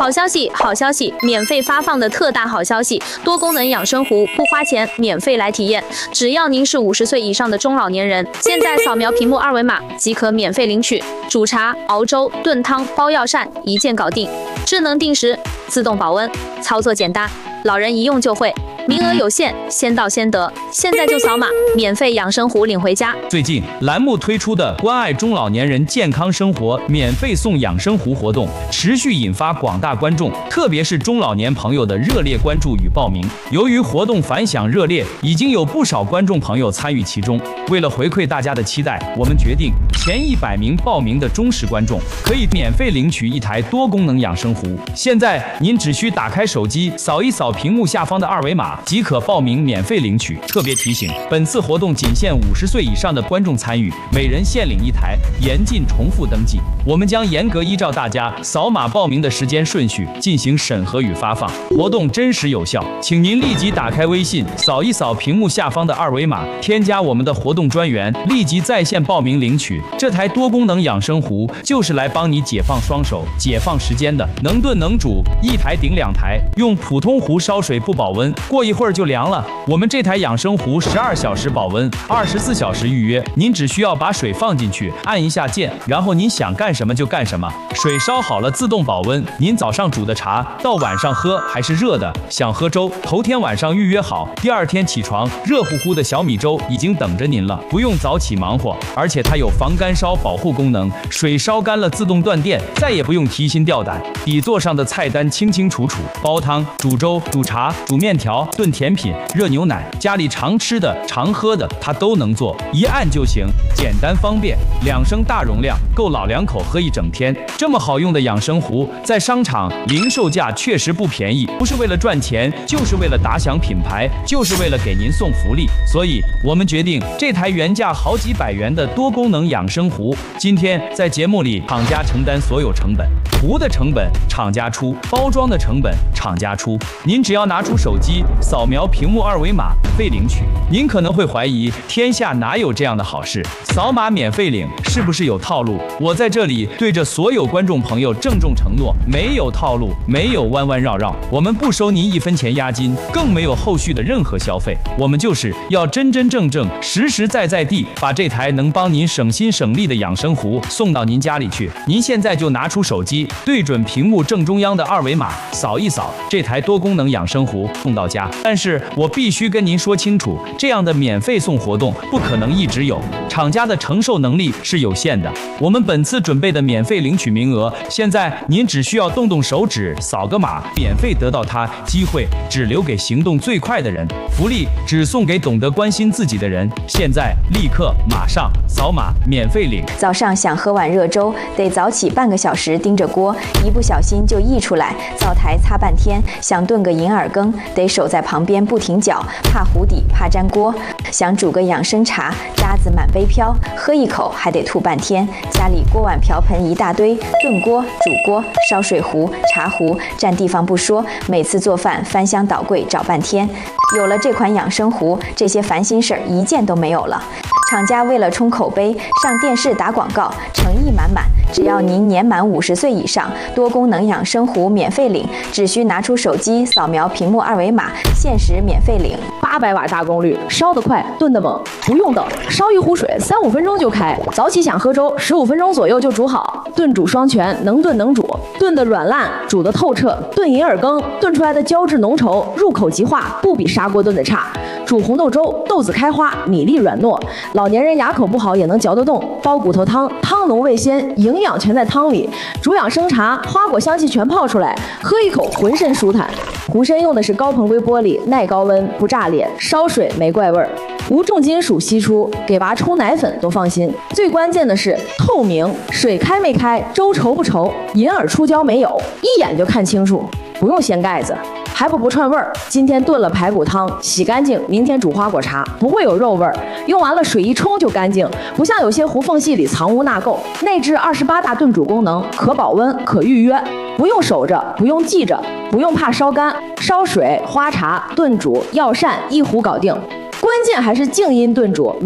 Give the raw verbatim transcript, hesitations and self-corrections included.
好消息，好消息！免费发放的特大好消息，多功能养生壶不花钱，免费来体验。只要您是五十岁以上的中老年人，现在扫描屏幕二维码即可免费领取。煮茶、熬粥、炖汤、包药膳，一键搞定。智能定时，自动保温，操作简单，老人一用就会。名额有限，先到先得，现在就扫码，免费养生壶领回家。 最近栏目推出的关爱中老年人健康生活免费送养生壶活动，持续引发广大观众，特别是中老年朋友的热烈关注与报名。由于活动反响热烈，已经有不少观众朋友参与其中。为了回馈大家的期待，我们决定前一百名报名的忠实观众可以免费领取一台多功能养生壶。现在您只需打开手机，扫一扫屏幕下方的二维码，即可报名免费领取。特别提醒，本次活动仅限五十岁以上的观众参与，每人限领一台，严禁重复登记。我们将严格依照大家扫码报名的时间顺序进行审核与发放，活动真实有效。请您立即打开微信，扫一扫屏幕下方的二维码，添加我们的活动专员，立即在线报名领取。这台多功能养生壶就是来帮你解放双手、解放时间的，能炖能煮，一台顶两台。用普通壶烧水不保温，过一会儿就凉了。我们这台养生壶十二小时保温，二十四小时预约。您只需要把水放进去，按一下键，然后您想干什么就干什么。水烧好了自动保温，您早上煮的茶到晚上喝还是热的。想喝粥，头天晚上预约好，第二天起床，热乎乎的小米粥已经等着您了，不用早起忙活。而且它有防干烧保护功能，水烧干了自动断电，再也不用提心吊胆。底座上的菜单清清楚楚，煲汤、煮粥、煮茶、煮面条、炖甜品、热牛奶，家里常吃的、常喝的，它都能做，一按就行，简单方便。两升大容量，够老两口喝一整天。这么好用的养生壶，在商场零售价确实不便宜，不是为了赚钱，就是为了打响品牌，就是为了给您送福利。所以我们决定，这台原价好几百元的多功能养生壶，今天在节目里厂家承担所有成本，壶的成本厂家出，包装的成本厂家出。您只要拿出手机，扫描屏幕二维码被领取。您可能会怀疑，天下哪有这样的好事？扫码免费领是不是有套路？我在这里对着所有观众朋友郑重承诺，没有套路，没有弯弯绕绕，我们不收您一分钱押金，更没有后续的任何消费。我们就是要真真正正、实实在在地把这台能帮您省心省力的养生壶送到您家里去。您现在就拿出手机，对准屏幕正中央的二维码，扫一扫，这台多功能养生壶送到家。但是我必须跟您说清楚，这样的免费送活动不可能一直有，厂家的承受能力是有限的。我们本次准备的免费领取名额，现在您只需要动动手指，扫个码，免费得到它。机会只留给行动最快的人，福利只送给懂得关心自己的人。现在立刻马上扫码免费领。 早上想喝碗热粥，得早起半个小时盯着锅，一不小心就溢出来，灶台擦半天。想炖个银耳羹，得守在旁边不停搅，怕糊底，怕粘锅。想煮个养生茶，渣子满杯飘，喝一口还得吐半天。家里锅碗瓢盆一大堆，炖锅、煮锅、烧水壶、茶壶，占地方不说，每次做饭翻箱倒柜找半天。有了这款养生壶，这些烦心事儿一件都没有了。厂家为了冲口碑，上电视打广告，诚意满满。只要您年满五十岁以上，多功能养生壶免费领，只需拿出手机扫描屏幕二维码，限时免费领。 八百瓦大功率，烧得快，炖得猛，不用等，烧一壶水三五分钟就开。早起想喝粥，十五分钟左右就煮好。炖煮双全，能炖能煮，炖得软烂，煮得透彻。炖银耳羹，炖出来的胶质浓稠，入口即化，不比砂锅炖的差。煮红豆粥，豆子开花，米粒软糯，老年人牙口不好也能嚼得动。煲骨头汤，汤浓味鲜，营养全在汤里。煮养生茶，花果香气全泡出来，喝一口浑身舒坦。壶身用的是高硼硅玻璃，耐高温，不炸裂，烧水没怪味儿，无重金属析出，给娃冲奶粉都放心。最关键的是透明，水开没开，粥稠不稠，银耳出胶没有，一眼就看清楚，不用掀盖子。还不不串味儿，今天炖了排骨汤，洗干净，明天煮花果茶，不会有肉味儿。用完了水一冲就干净，不像有些壶缝隙里藏污纳垢。内置二十八大炖煮功能，可保温，可预约，不用守着，不用记着，不用怕烧干，烧水、花茶、炖煮、药膳一壶搞定。关键还是静音炖煮。